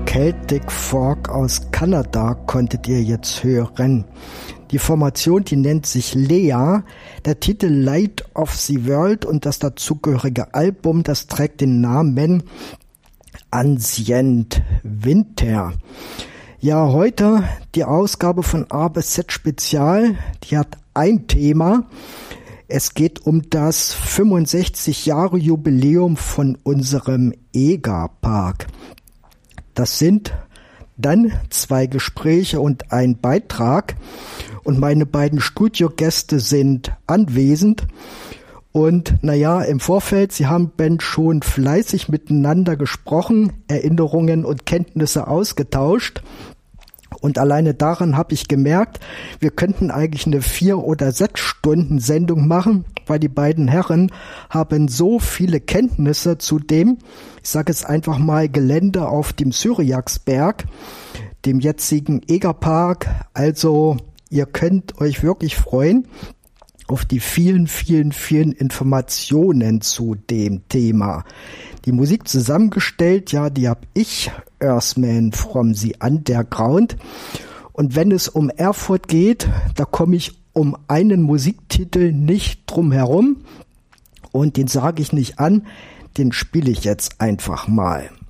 Celtic Folk aus Kanada konntet ihr jetzt hören. Die Formation, die nennt sich Lea. Der Titel Light of the World und das dazugehörige Album, das trägt den Namen Ancient Winter. Ja, heute die Ausgabe von A bis Z Spezial, die hat ein Thema. Es geht um das 65 Jahre Jubiläum von unserem EGA-Park. Das sind dann 2 Gespräche und ein Beitrag. Und meine beiden Studiogäste sind anwesend. Und im Vorfeld, sie haben schon fleißig miteinander gesprochen, Erinnerungen und Kenntnisse ausgetauscht. Und alleine daran habe ich gemerkt, wir könnten eigentlich eine 4 oder 6 Stunden Sendung machen, weil die beiden Herren haben so viele Kenntnisse zu dem, ich sage es einfach mal, Gelände auf dem Syriaksberg, dem jetzigen EGA-Park. Also ihr könnt euch wirklich freuen auf die vielen, vielen, vielen Informationen zu dem Thema. Die Musik zusammengestellt, ja, die habe ich, Earthman from the Underground. Und wenn es um Erfurt geht, da komme ich um einen Musiktitel nicht drum herum. Und den sage ich nicht an, den spiele ich jetzt einfach mal.